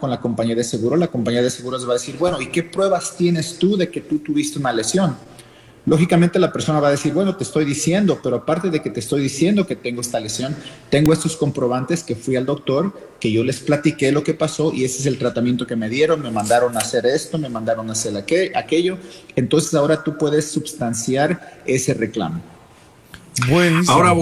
con la compañía de seguros va a decir, bueno, ¿y qué pruebas tienes tú de que tú tuviste una lesión? Lógicamente la persona va a decir, bueno, te estoy diciendo, pero aparte de que te estoy diciendo que tengo esta lesión, tengo estos comprobantes que fui al doctor, que yo les platiqué lo que pasó y ese es el tratamiento que me dieron, me mandaron a hacer esto, me mandaron a hacer aquello. Entonces ahora tú puedes substanciar ese reclamo. Buenísimo. Ahora,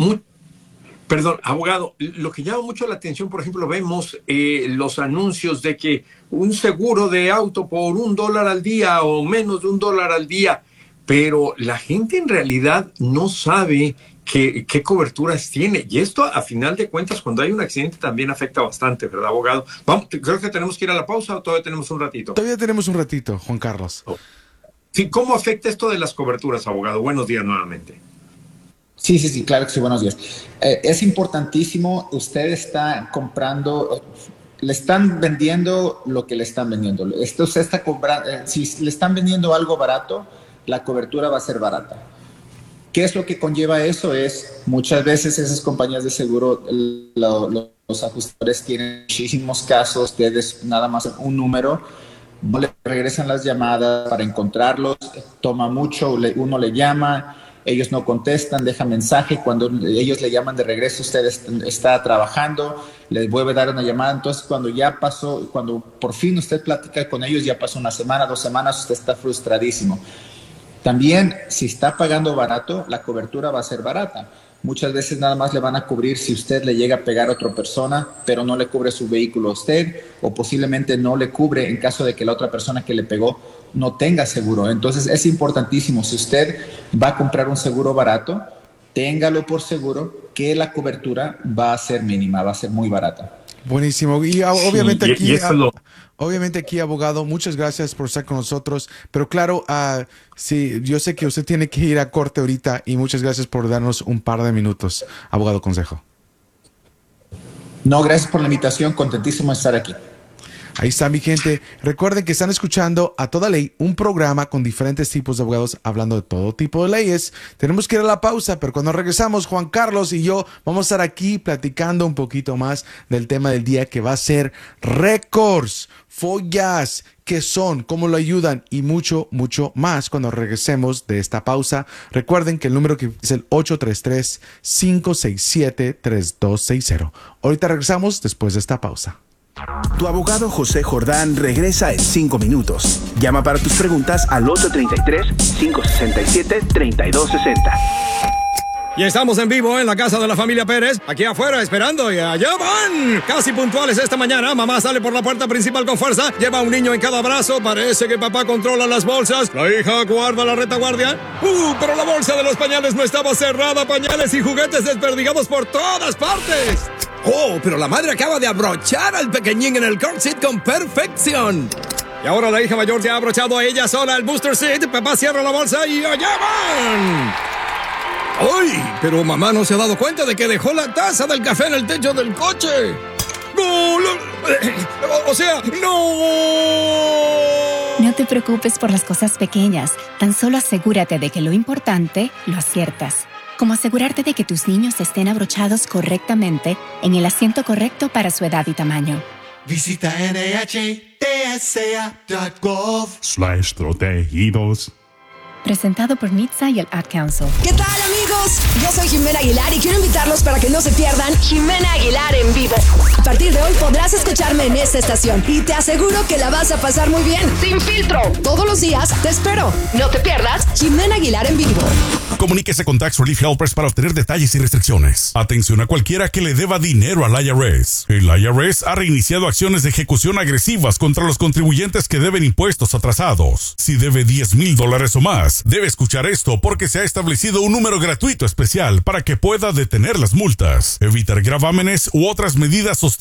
abogado, lo que llama mucho la atención, por ejemplo, vemos los anuncios de que un seguro de auto por $1 al día o menos de $1 al día, pero la gente en realidad no sabe qué coberturas tiene. Y esto, a final de cuentas, cuando hay un accidente también afecta bastante, ¿verdad, abogado? Vamos, creo que tenemos que ir a la pausa o todavía tenemos un ratito. Todavía tenemos un ratito, Juan Carlos. Sí, ¿cómo afecta esto de las coberturas, abogado? Buenos días nuevamente. Sí, claro que sí, buenos días. Es importantísimo, usted está comprando, le están vendiendo lo que le están vendiendo. Esto se está comprando, si le están vendiendo algo barato, la cobertura va a ser barata. ¿Qué es lo que conlleva eso? Es muchas veces esas compañías de seguro, los ajustadores tienen muchísimos casos de nada más un número, no le regresan las llamadas para encontrarlos, toma mucho, uno le llama, ellos no contestan, dejan mensaje, cuando ellos le llaman de regreso, usted está trabajando, les vuelve a dar una llamada, entonces cuando por fin usted platica con ellos, ya pasó una semana, 2 semanas, usted está frustradísimo. También, si está pagando barato, la cobertura va a ser barata. Muchas veces nada más le van a cubrir si usted le llega a pegar a otra persona, pero no le cubre su vehículo a usted, o posiblemente no le cubre en caso de que la otra persona que le pegó no tenga seguro. Entonces es importantísimo, si usted va a comprar un seguro barato, téngalo por seguro que la cobertura va a ser mínima, va a ser muy barata. Buenísimo. Y obviamente sí, aquí, y obviamente aquí, abogado, muchas gracias por estar con nosotros. Pero claro, sí, yo sé que usted tiene que ir a corte ahorita y muchas gracias por darnos un par de minutos, abogado Consejo. No, gracias por la invitación, contentísimo de estar aquí. Ahí está, mi gente. Recuerden que están escuchando A Toda Ley, un programa con diferentes tipos de abogados hablando de todo tipo de leyes. Tenemos que ir a la pausa, pero cuando regresamos, Juan Carlos y yo vamos a estar aquí platicando un poquito más del tema del día, que va a ser récords, follas, qué son, cómo lo ayudan y mucho, mucho más cuando regresemos de esta pausa. Recuerden que el número que es el 833-567-3260. Ahorita regresamos después de esta pausa. Tu abogado José Jordán regresa en 5 minutos. Llama para tus preguntas al 833-567-3260. Y estamos en vivo en la casa de la familia Pérez, aquí afuera esperando, y allá van. Casi puntuales esta mañana, mamá sale por la puerta principal con fuerza, lleva a un niño en cada brazo, parece que papá controla las bolsas, la hija guarda la retaguardia. Pero la bolsa de los pañales no estaba cerrada, pañales y juguetes desperdigados por todas partes. Pero la madre acaba de abrochar al pequeñín en el car seat con perfección. Y ahora la hija mayor ya ha abrochado a ella sola el booster seat, papá cierra la bolsa y allá van. ¡Ay! Pero mamá no se ha dado cuenta de que dejó la taza del café en el techo del coche. ¡No! O sea, ¡no! No te preocupes por las cosas pequeñas. Tan solo asegúrate de que lo importante lo aciertas. Como asegurarte de que tus niños estén abrochados correctamente en el asiento correcto para su edad y tamaño. Visita NHTSA.gov/protegidos. Presentado por NHTSA y el Ad Council. ¿Qué tal, amigos? Yo soy Jimena Aguilar y quiero invitarlos para que no se pierdan Jimena Aguilar en vivo. A partir de hoy podrás escucharme en esta estación y te aseguro que la vas a pasar muy bien. Sin filtro. Todos los días te espero. No te pierdas Jimena Aguilar en vivo. Comuníquese con Tax Relief Helpers para obtener detalles y restricciones. Atención a cualquiera que le deba dinero al IRS. El IRS ha reiniciado acciones de ejecución agresivas contra los contribuyentes que deben impuestos atrasados. Si debe $10,000 o más, debe escuchar esto porque se ha establecido un número gratuito especial para que pueda detener las multas, evitar gravámenes u otras medidas hostiles